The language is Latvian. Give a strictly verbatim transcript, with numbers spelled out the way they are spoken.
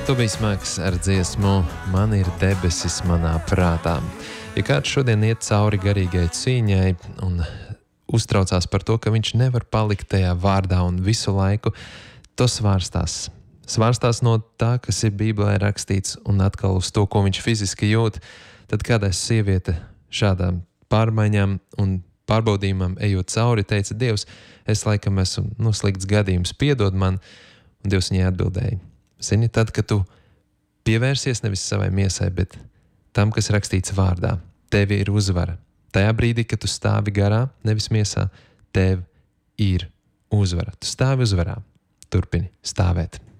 Tu biji smags ar dziesmu Man ir debesis manā prātā. Ja kāds šodien iet cauri garīgai cīņai un uztraucās par to, ka viņš nevar palikt tajā vārdā un visu laiku, to svārstās. Svārstās no tā, kas ir Bībelē rakstīts, un atkal uz to, ko viņš fiziski jūt, tad kādai sieviete šādām pārmaiņām un pārbaudījumam ejot cauri, teica: Dievs, es laikam esmu nu, slikts gadījums, piedod man, un Dievs viņai atbildēja: Zini, tad, kad tu pievērsies nevis savai miesai, bet tam, kas rakstīts vārdā, tevi ir uzvara. Tajā brīdī, kad tu stāvi garā, nevis miesā, tev ir uzvara. Tu stāvi uzvarā. Turpini stāvēt.